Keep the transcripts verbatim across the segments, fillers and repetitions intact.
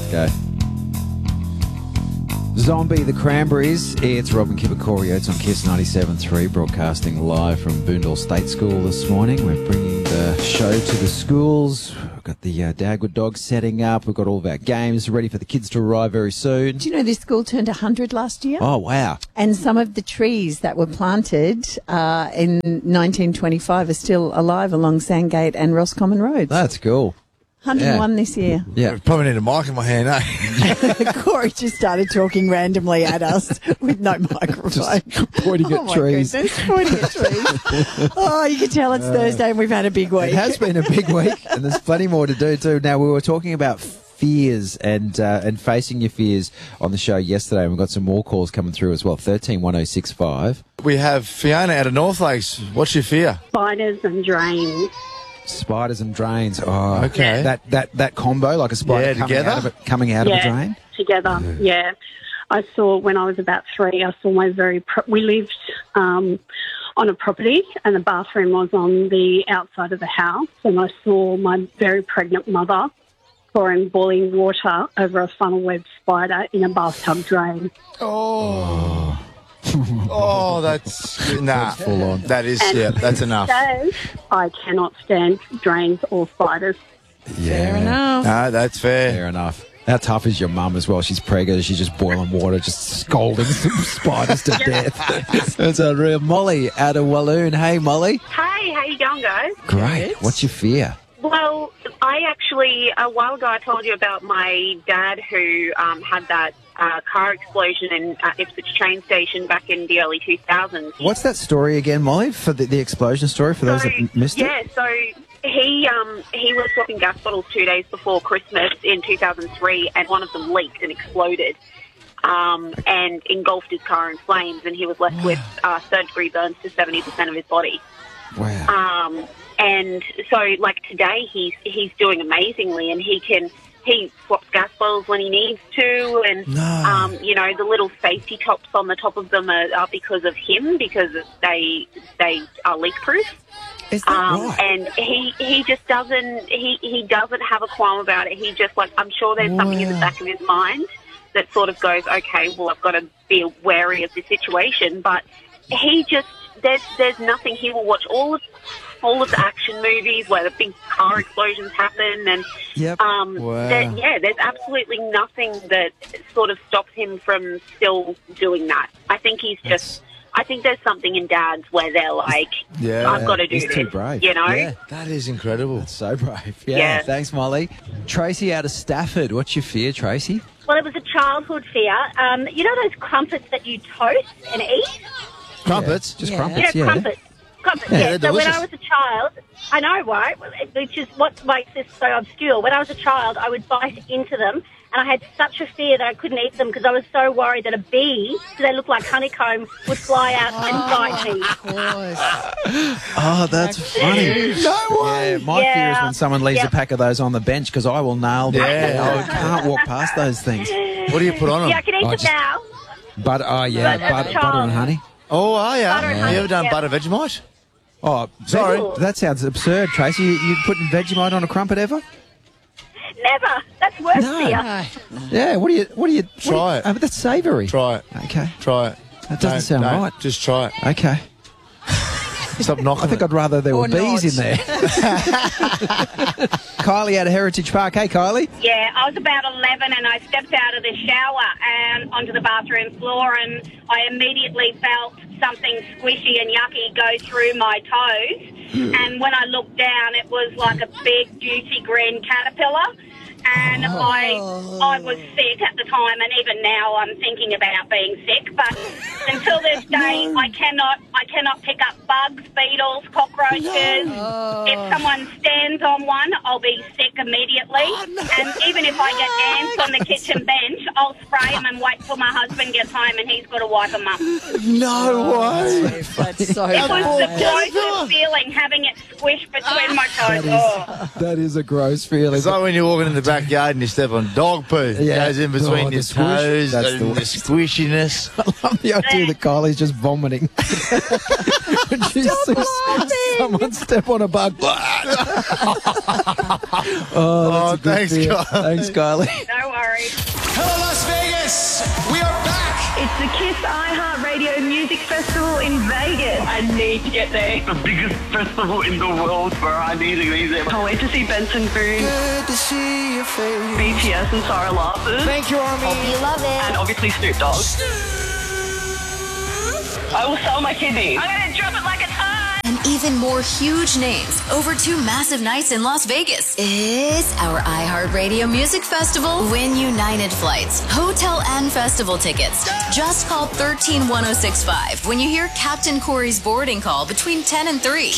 Let's go. Zombie, the Cranberries. It's Robin Kibakorio. It's on Kiss ninety-seven point three, broadcasting live from Boondall State School this morning. We're bringing the show to the schools. We've got the uh, Dagwood Dogs setting up. We've got all of our games ready for the kids to arrive very soon. Do you know this school turned one hundred last year? Oh, wow. And some of the trees that were planted uh, in nineteen twenty-five are still alive along Sandgate and Roscommon Roads. That's cool. one hundred and one Yeah. this year. Yeah. Probably need a mic in my hand, eh? Corey just started talking randomly at us with no microphone. Just pointing oh at my trees. Goodness, pointing at trees. Oh, you can tell it's Thursday and we've had a big week. It has been a big week, and there's plenty more to do too. Now, we were talking about fears and uh, and facing your fears on the show yesterday, and we've got some more calls coming through as well. thirteen one oh six five. We have Fiona out of North Lakes. What's your fear? Spiders and drains. Spiders and drains. Oh, Okay. That that that combo, like a spider Yeah, coming together? out of it, coming out of a drain. Together, yeah. I saw when I was about three. I saw my very. Pro- we lived um, on a property, and the bathroom was on the outside of the house. And I saw my very pregnant mother pouring boiling water over a funnel web spider in a bathtub drain. Oh. Oh, that's nah. That's full on. That is, And yeah, that's enough. So I cannot stand drains or spiders. Fair enough. No, that's fair. Fair enough. How tough is your mum as well? She's pregnant. She's just boiling water, just scalding some spiders to death. That's unreal. Molly out of Walloon. Hey, Molly. Hey, how you going, guys? Great. What's your fear? Well, I actually, a while ago, I told you about my dad who um, had that uh, car explosion in uh, Ipswich train station back in the early two thousands. What's that story again, Molly, for the, the explosion story, for those So, that m- missed yeah, it? so he um, he was swapping gas bottles two days before Christmas in two thousand three, and one of them leaked and exploded um, and engulfed his car in flames, and he was left with uh, third-degree burns to seventy percent of his body. Wow. Um, and so, like today, he's he's doing amazingly, and he can he swaps gas bottles when he needs to, and No. um, you know the little safety tops on the top of them are, are because of him, because they they are leak proof. Is that Um, right? And he he just doesn't he he doesn't have a qualm about it. He just like I'm sure there's something in the Wow. back of his mind that sort of goes, okay, well I've got to be wary of this situation, but he just there's there's nothing. He will watch all of all of the action movies where the big car explosions happen, and Yep. um, Wow. there, yeah, there's absolutely nothing that sort of stops him from still doing that. I think he's just. I think there's something in dads where they're like, Yeah. I've got to do He's this. too brave. You know? Yeah. That is incredible. So brave. Yeah. Yeah. Thanks, Molly. Tracy out of Stafford. What's your fear, Tracy? Well, it was a childhood fear. Um, you know those crumpets that you toast and eat? Crumpets? Just Yeah. crumpets, You know, yeah. crumpets. Crumpets, Yeah, yeah. they're So when delicious. I was a child, I know, right? Which is what makes this so obscure. When I was a child, I would bite into them, and I had such a fear that I couldn't eat them because I was so worried that a bee, because they look like honeycomb, would fly out and bite me. Oh, that's funny. No way. Yeah, my fear is Yeah. when someone leaves Yep. a pack of those on the bench because I will nail them. Yeah. I can't walk past those things. What do you put on them? Yeah, I can eat I them just- now. But, oh, yeah, But as a butter, child- butter and honey. Oh, are you? Butter and You ever honey, done yeah. butter Vegemite? Oh, Sorry. Veg- that sounds absurd, Tracy. You, you putting Vegemite on a crumpet ever? Never. That's worse No. fear. Yeah, what do you, what do you... what do you- Try it. Oh, but that's savoury. Try it. Okay, Try it. That doesn't No, sound no, right. Just try it. okay. Stop knocking I think it. I'd rather there were Or bees not. in there. Kylie out of Heritage Park. Hey, Kylie. Yeah, I was about eleven and I stepped out of the shower and onto the bathroom floor, and I immediately felt something squishy and yucky go through my toes. And when I looked down, it was like a big, juicy green caterpillar. And I I was sick at the time, and even now I'm thinking about being sick. But until this day, I cannot I cannot pick up bugs, beetles, cockroaches. If someone stands on one, I'll be sick immediately. And even if I get ants on the kitchen bench, I'll spray them and wait till my husband gets home and he's got to wipe them up. It No way. That's so was the bad. grossest feeling, having it squished between my toes. Oh. That is a gross feeling. It's like when you're walking in the backyard and you step on dog poo. It Yeah. goes in between Oh, the your squish. toes That's and the the, worst. squishiness. I love the idea that Kylie's just vomiting. When she sees someone step on a bug. oh, that's Oh, a good thanks, fear. Kylie. Thanks, Kylie. No worries. Hello, Las Vegas. We are back. It's the KISS iHeartRadio Music Festival in Vegas. I need to get there. The biggest festival in the world where I need to be there. Can't wait to see Benson Boone. Good to see your face. B T S and Sarah Larson. Thank you, Army. Hope you love it. And obviously Snoop Dogg. I will sell my kidneys. I'm going to drop it like a ton. And even more huge names over two massive nights in Las Vegas. It's our iHeartRadio Music Festival Win United flights, hotel and festival tickets. Just call one three one oh six five when you hear Captain Corey's boarding call between ten and three.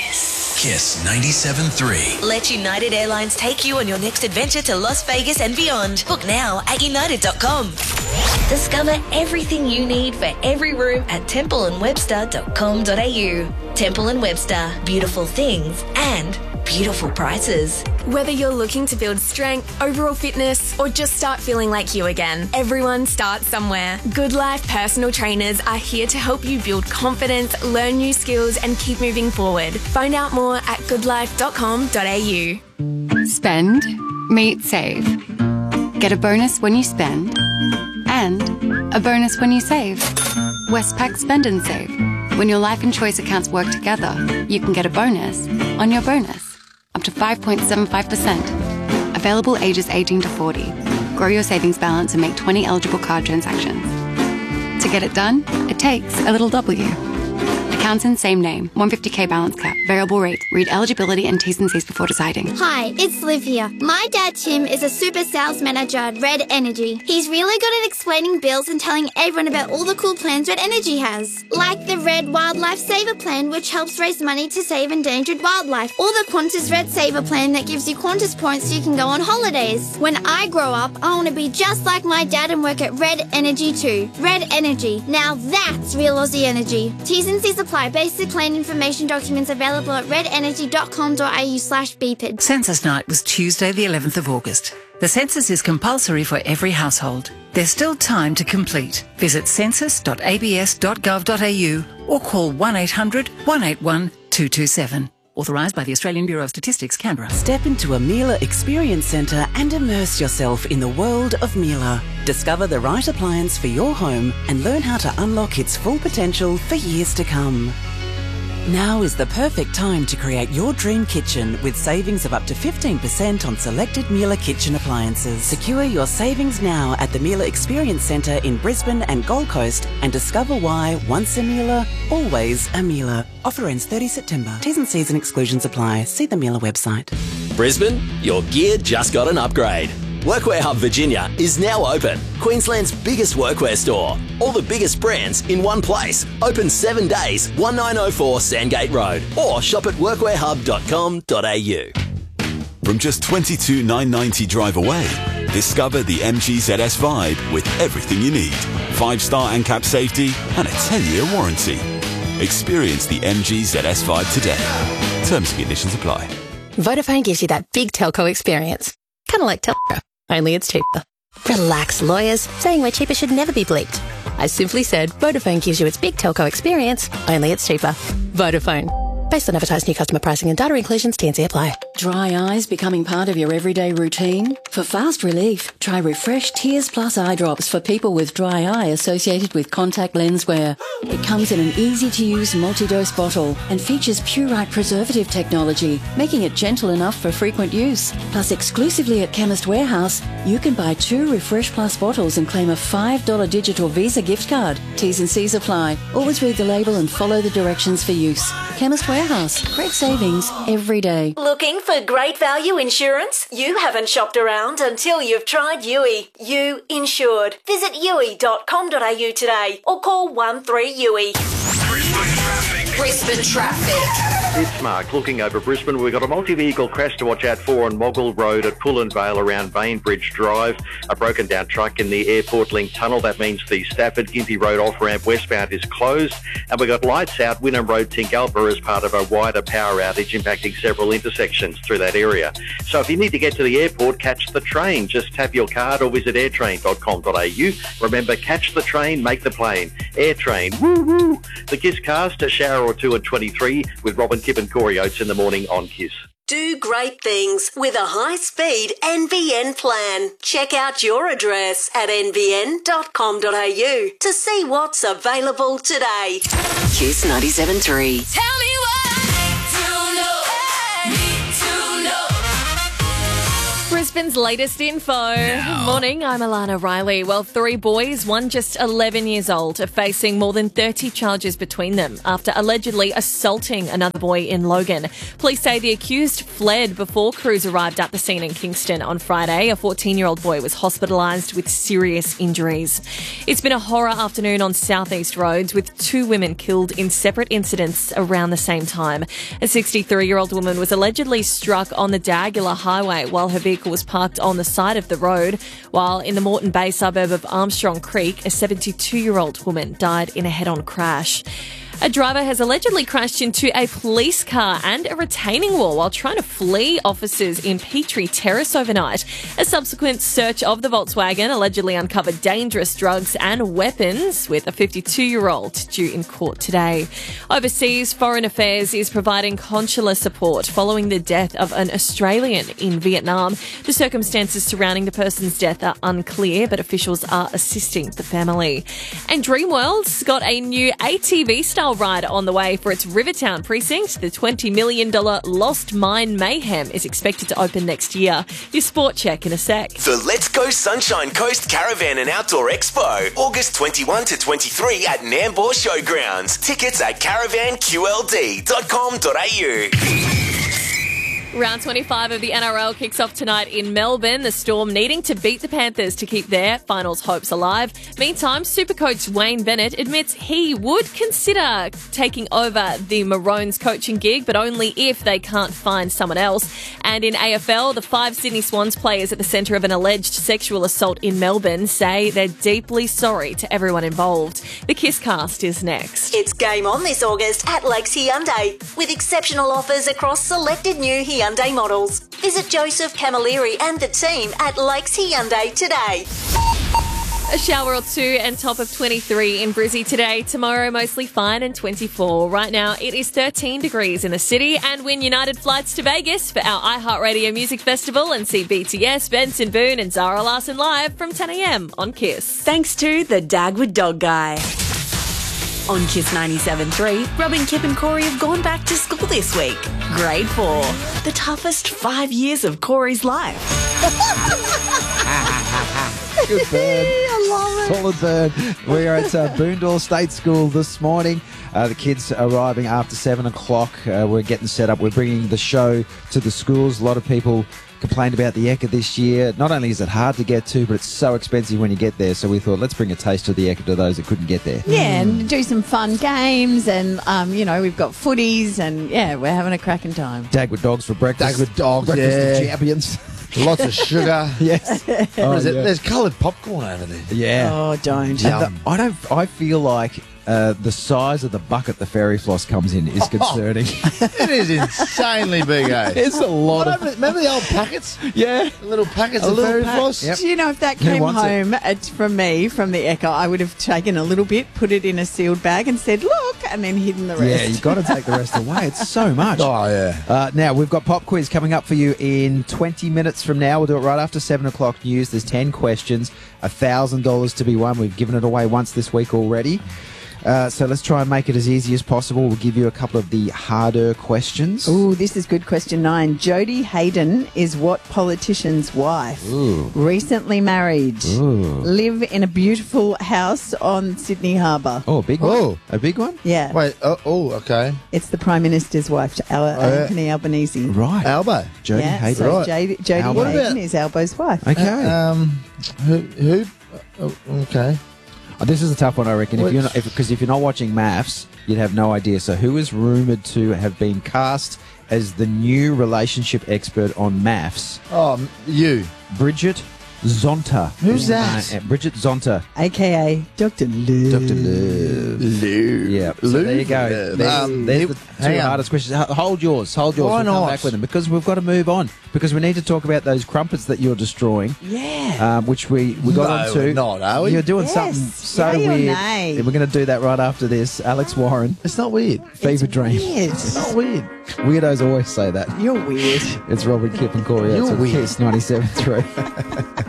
KISS ninety-seven point three. Let United Airlines take you on your next adventure to Las Vegas and beyond. Book now at united dot com. Discover everything you need for every room at temple and webster dot com dot a u. Temple and Webster, beautiful things and beautiful prices. Whether you're looking to build strength, overall fitness, or just start feeling like you again, everyone starts somewhere. Good Life personal trainers are here to help you build confidence, learn new skills, and keep moving forward. Find out more at good life dot com dot a u. Spend, meet, save. Get a bonus when you spend, and a bonus when you save. Westpac Spend and Save. When your life and choice accounts work together, you can get a bonus on your bonus, up to five point seven five percent. Available ages eighteen to forty. Grow your savings balance and make twenty eligible card transactions. To get it done, it takes a little W. Accounts in same name, one hundred fifty k balance cap, variable rate. Read eligibility and T's and C's before deciding. Hi, it's Liv here. My dad Tim is a super sales manager at Red Energy. He's really good at explaining bills and telling everyone about all the cool plans Red Energy has. Like the Red Wildlife Saver Plan, which helps raise money to save endangered wildlife. Or the Qantas Red Saver Plan that gives you Qantas points so you can go on holidays. When I grow up, I want to be just like my dad and work at Red Energy too. Red Energy. Now that's real Aussie energy. T's and C's apply. Basic plan information documents available at red energy dot com dot a u slash b p i d. Census night was Tuesday the eleventh of August. The census is compulsory for every household. There's still time to complete. Visit census dot a b s dot gov dot a u or call one eight hundred, one eight one, two two seven. Authorised by the Australian Bureau of Statistics, Canberra. Step into a Miele Experience Centre and immerse yourself in the world of Miele. Discover the right appliance for your home and learn how to unlock its full potential for years to come. Now is the perfect time to create your dream kitchen with savings of up to fifteen percent on selected Miele kitchen appliances. Secure your savings now at the Miele Experience Centre in Brisbane and Gold Coast and discover why once a Miele, always a Miele. Offer ends thirtieth September. T's and C's and exclusions apply. See the Miele website. Brisbane, your gear just got an upgrade. Workwear Hub Virginia is now open. Queensland's biggest workwear store. All the biggest brands in one place. Open seven days, nineteen oh four Sandgate Road. Or shop at workwear hub dot com dot a u. From just twenty-two thousand nine hundred ninety drive away, discover the M G Z S Vibe with everything you need. Five-star ANCAP safety and a ten-year warranty. Experience the M G Z S Vibe today. Terms and conditions apply. Vodafone gives you that big telco experience. Kind of like telco, only it's cheaper. Relax, lawyers. Saying we're cheaper should never be bleeped. I simply said Vodafone gives you its big telco experience, only it's cheaper. Vodafone. Based on advertised new customer pricing and data inclusions, T and C apply. Dry eyes becoming part of your everyday routine? For fast relief, try Refresh Tears Plus eye drops for people with dry eye associated with contact lens wear. It comes in an easy-to-use multi-dose bottle and features Purite preservative technology, making it gentle enough for frequent use. Plus, exclusively at Chemist Warehouse, you can buy two Refresh Plus bottles and claim a five dollars digital Visa gift card. T's and C's apply. Always read the label and follow the directions for use. Chemist Warehouse. Great savings every day. Looking for great value insurance? You haven't shopped around until you've tried U I. You Insured. Visit u i dot com dot a u today or call one three U I. Brisbane traffic. It's Mark looking over Brisbane. We've got a multi-vehicle crash to watch out for on Moggle Road at Pullen Vale around Bainbridge Drive. A broken down truck in the Airport Link Tunnel. That means the Stafford Gympie Road off-ramp westbound is closed. And we've got lights out Wynnum Road Tingalpa as part of a wider power outage impacting several intersections through that area. So if you need to get to the airport, catch the train. Just tap your card or visit airtrain dot com dot a u. Remember, catch the train, make the plane. Airtrain, woo woo. The KISS cast, a shower or two at twenty-three with Robin Kip and Corey Oates in the morning on KISS. Do great things with a high-speed N B N plan. Check out your address at n b n dot com dot a u to see what's available today. Kiss ninety-seven point three. Tell me Brisbane's latest info. Morning, I'm Alana Riley. Well, three boys, one just eleven years old, are facing more than thirty charges between them after allegedly assaulting another boy in Logan. Police say the accused fled before crews arrived at the scene in Kingston on Friday. A fourteen-year-old boy was hospitalised with serious injuries. It's been a horror afternoon on southeast roads with two women killed in separate incidents around the same time. A sixty-three-year-old woman was allegedly struck on the Dagula Highway while her vehicle was parked on the side of the road, while in the Moreton Bay suburb of Armstrong Creek, a seventy-two-year-old woman died in a head-on crash. A driver has allegedly crashed into a police car and a retaining wall while trying to flee officers in Petrie Terrace overnight. A subsequent search of the Volkswagen allegedly uncovered dangerous drugs and weapons, with a fifty-two-year-old due in court today. Overseas, Foreign Affairs is providing consular support following the death of an Australian in Vietnam. The circumstances surrounding the person's death are unclear, but officials are assisting the family. And Dreamworld's got a new A T V style ride on the way for its Rivertown precinct. The twenty million dollars Lost Mine Mayhem is expected to open next year. Your sport check in a sec. The Let's Go Sunshine Coast Caravan and Outdoor Expo, August twenty-first to twenty-third at Nambour Showgrounds. Tickets at caravan q l d dot com dot a u. Round twenty-five of the N R L kicks off tonight in Melbourne. The Storm needing to beat the Panthers to keep their finals hopes alive. Meantime, Supercoach Wayne Bennett admits he would consider taking over the Maroons coaching gig, but only if they can't find someone else. And in A F L, the five Sydney Swans players at the centre of an alleged sexual assault in Melbourne say they're deeply sorry to everyone involved. The Kiss Cast is next. It's game on this August at Lakes Hyundai, with exceptional offers across selected new Hyundai models. Visit Joseph Camilleri and the team at Lakes Hyundai today. A shower or two and top of twenty-three in Brizzy today. Tomorrow, mostly fine and twenty-four. Right now, it is thirteen degrees in the city. And win United flights to Vegas for our iHeartRadio Music Festival and see B T S, Benson Boone and Zara Larsson live from ten a m on Kiss. Thanks to the Dagwood Dog Guy. On Kiss ninety-seven point three, Robin, Kip and Corey have gone back to school this week. Grade four. The toughest five years of Corey's life. Good burn. I love it. Solid burn. We are at uh, Boondall State School this morning. Uh, the kids arriving after seven o'clock. Uh, we're getting set up. We're bringing the show to the schools. A lot of people complained about the Ekka this year. Not only is it hard to get to, but it's so expensive when you get there. So we thought, let's bring a taste of the Ekka to those that couldn't get there. Yeah, and do some fun games, and um, you know, we've got footies, and yeah, we're having a cracking time. Dagwood dogs for breakfast. Dagwood dogs, breakfast yeah. of champions. Lots of sugar. Yes. Oh, is it? yeah. There's coloured popcorn over there. Yeah. Oh, don't. The, I don't. I feel like uh, the size of the bucket the fairy floss comes in is concerning. Oh, it is insanely big, eh? It's a lot What of. Remember the old packets? Yeah. The little packets A of little fairy pack. floss? Yep. Do you know if that Who came wants it? home at, from me, from the Ekka, I would have taken a little bit, put it in a sealed bag and said, look, and then hidden the rest. Yeah, you've got to take the rest away. It's so much. Oh, yeah. Uh, now, we've got Pop Quiz coming up for you in twenty minutes from now. We'll do it right after seven o'clock news. There's ten questions, one thousand dollars to be won. We've given it away once this week already. Uh, so let's try and make it as easy as possible. We'll give you a couple of the harder questions. Ooh, this is good. Question nine. Jodie Hayden is what politician's wife? Ooh. Recently married. Ooh. Live in a beautiful house on Sydney Harbour. Oh, a big one? Oh. A big one? Yeah. Wait, oh, oh, okay. It's the Prime Minister's wife, Al- Oh, yeah. Anthony Albanese. Right. Albo. Jodie yeah, Hayden. so Right. Jodie, Jodie Albo. Hayden What about- is Albo's wife. Okay. Um, who? who oh, okay. Oh, this is a tough one, I reckon. If Which- you're not, because if, if you're not watching maths, you'd have no idea. So, who is rumoured to have been cast as the new relationship expert on maths? Oh, you. Bridget, Zonta. Who's that? Uh, Bridget Zonta. A K A Doctor Lou. Doctor Lou. Lou. Yeah. So Lou. there you go. Lou. There's, Um, there's it- the two hang on. hardest questions. H- Hold yours. Hold yours. Why we'll come not? back with them because we've got to move on. Because we need to talk about those crumpets that you're destroying. Yeah. Um, which we, we got No, onto. we're not, are we? You're doing Yes. something so Yay or weird. nay? And we're going to do that right after this. Alex Warren, It's not weird. Fever Dream. Weird. It's not weird. Weirdos always say that. You're weird. It's Robin, Kip and Corey. You're It's on weird. Kiss ninety-seven point three.